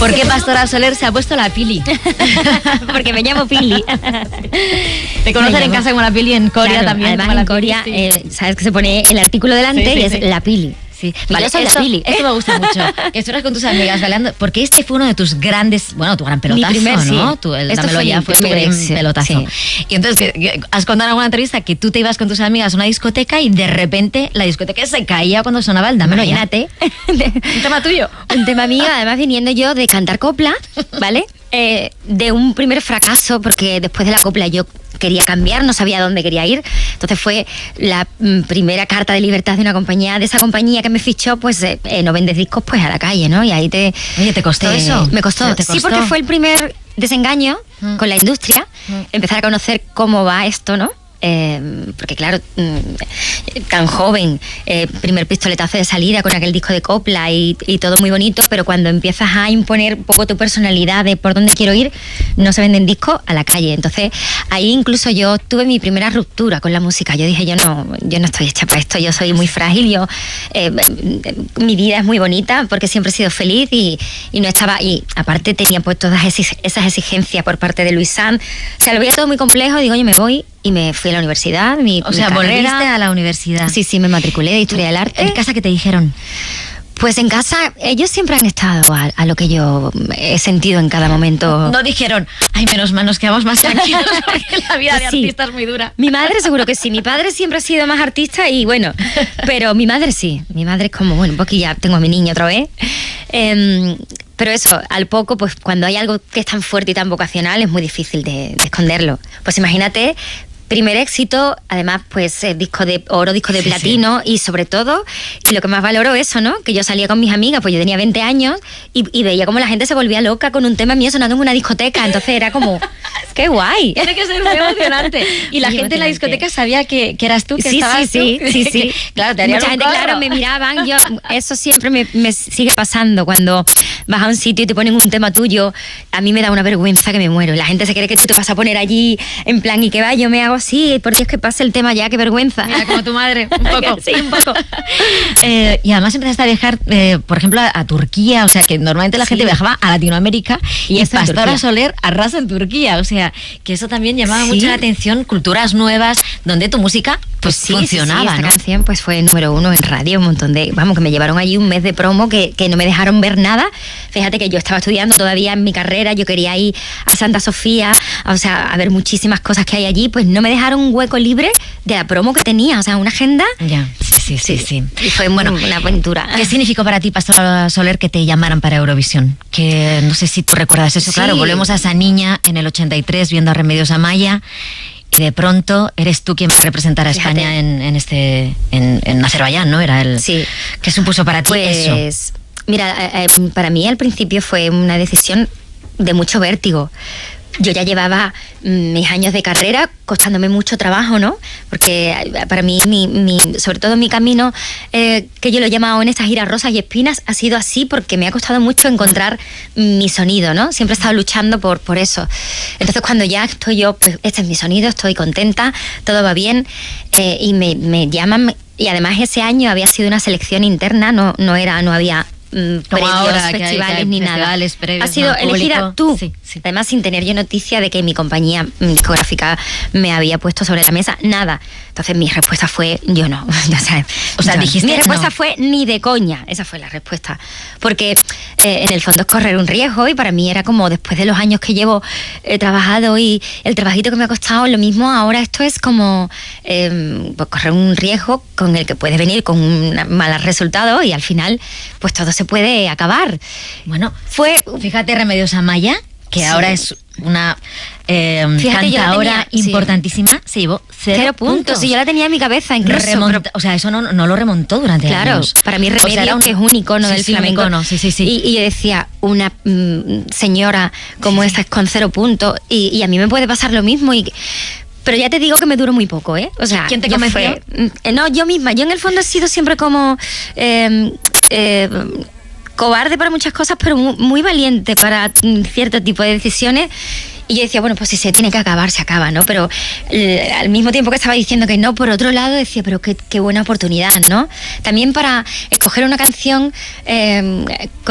¿Por qué Pastora Soler se ha puesto la Pili? Porque me llamo Pili. Te conocen en casa como la Pili, en Corea claro, también. Además en Corea, sabes que se pone el artículo delante y es la Pili. Sí, vale, yo soy la Pili. Esto me gusta mucho. Que estuvieras con tus amigas bailando, porque este fue uno de tus grandes, bueno, tu gran pelotazo, ¿no? Dámelo ya fue tu gran pelotazo. Sí. Y entonces, has contado en alguna entrevista que tú te ibas con tus amigas a una discoteca y de repente la discoteca se caía cuando sonaba el Dámelo ya. Imagínate. Un tema tuyo. Un tema mío, además viniendo yo de cantar copla, ¿vale? De un primer fracaso, porque después de la copla yo quería cambiar, no sabía a dónde quería ir. Entonces fue la primera carta de libertad de una compañía, de esa compañía que me fichó, pues no vendes discos, pues a la calle, ¿no? Y ahí te... Oye, ¿te costó eso? Me costó. Sí, porque fue el primer desengaño con la industria, empezar a conocer cómo va esto, ¿no? Porque claro, tan joven, primer pistoletazo de salida con aquel disco de copla y todo muy bonito, pero cuando empiezas a imponer un poco tu personalidad de por dónde quiero ir, no se venden discos a la calle. Entonces ahí incluso yo tuve mi primera ruptura con la música. Yo dije, yo no estoy hecha para esto, yo soy muy frágil, mi vida es muy bonita porque siempre he sido feliz y no estaba, y aparte tenía pues todas esas exigencias por parte de Luis Sanz. O sea, lo veía todo muy complejo y digo, yo me voy. Y me fui a la universidad, o sea, volviste a la universidad. Sí, me matriculé de Historia del Arte. ¿En casa qué te dijeron? Pues en casa, ellos siempre han estado a lo que yo he sentido en cada momento. No dijeron, ay, menos mal, nos quedamos más tranquilos porque la vida de artista es muy dura. Mi madre seguro que sí, mi padre siempre ha sido más artista y bueno, pero mi madre sí. Mi madre es como, bueno, porque ya tengo a mi niño otra vez. Pero eso, al poco, pues cuando hay algo que es tan fuerte y tan vocacional, es muy difícil de esconderlo. Pues imagínate, primer éxito, además pues disco de oro, disco de platino y sobre todo, y lo que más valoro eso, ¿no? Que yo salía con mis amigas, pues yo tenía 20 años y veía como la gente se volvía loca con un tema mío sonando en una discoteca, entonces era como, ¡qué guay! Tiene que ser muy emocionante. Y la gente en la discoteca sabía que eras tú, que estabas sí. Claro, te harían mucha gente, claro, me miraban, eso siempre me sigue pasando cuando vas a un sitio y te ponen un tema tuyo, a mí me da una vergüenza que me muero. La gente se cree que tú te vas a poner allí en plan y que va, yo me hago así, por Dios que pase el tema ya, qué vergüenza. Mira, como tu madre, un poco. Sí, un poco. Y además empezaste a viajar, por ejemplo, a Turquía, o sea, que normalmente la gente viajaba a Latinoamérica y Pastora Soler arrasa en Turquía, o sea, que eso también llamaba mucho la atención, culturas nuevas, donde tu música pues funcionaba, esta ¿no? canción pues fue número 1 en radio, un montón de, vamos, que me llevaron allí un mes de promo que no me dejaron ver nada. Fíjate que yo estaba estudiando todavía en mi carrera, yo quería ir a Santa Sofía, o sea, a ver muchísimas cosas que hay allí, pues no me dejaron un hueco libre de la promo que tenía, o sea, una agenda. Ya, sí. Y fue una aventura. ¿Qué significó para ti, Pastora Soler, que te llamaran para Eurovisión? Que no sé si tú recuerdas eso, claro, volvemos a esa niña en el 83 viendo a Remedios Amaya. Y de pronto eres tú quien va a representar a España en Azerbaiyán, ¿no? Era el... Sí. ¿Qué supuso para ti eso? Pues, mira, para mí al principio fue una decisión de mucho vértigo. Yo ya llevaba mis años de carrera costándome mucho trabajo, ¿no? Porque para mí, sobre todo mi camino, que yo lo he llamado en estas giras rosas y espinas, ha sido así porque me ha costado mucho encontrar mi sonido, ¿no? Siempre he estado luchando por eso. Entonces cuando ya estoy yo, pues este es mi sonido, estoy contenta, todo va bien, y me llaman, y además ese año había sido una selección interna, no había como ahora, festivales que hay ni festivales nada. Previos, ha sido elegida tú. Sí. Además, sin tener yo noticia de que mi compañía discográfica me había puesto sobre la mesa, nada. Entonces mi respuesta fue, yo no. O sea, dijiste mi respuesta no. fue ni de coña. Esa fue la respuesta. Porque en el fondo es correr un riesgo y para mí era como después de los años que llevo trabajado y el trabajito que me ha costado, lo mismo ahora esto es como pues correr un riesgo con el que puedes venir con un mal resultado y al final pues todo se puede acabar. Bueno, fíjate Remedios Amaya, que ahora es una cantadora importantísima, se llevó 0 puntos. Y yo la tenía en mi cabeza incluso. O sea, eso no lo remontó durante años. Para mí Remedios, que es un icono del flamenco. Y yo decía, una señora como esta es con 0 puntos y a mí me puede pasar lo mismo pero ya te digo que me duró muy poco, ¿eh? O sea, ¿quién te convenció? No, yo misma. Yo en el fondo he sido siempre como cobarde para muchas cosas, pero muy valiente para cierto tipo de decisiones. Y yo decía, bueno, pues si se tiene que acabar, se acaba, ¿no? Pero al mismo tiempo que estaba diciendo que no, por otro lado decía, pero qué buena oportunidad, ¿no? También para escoger una canción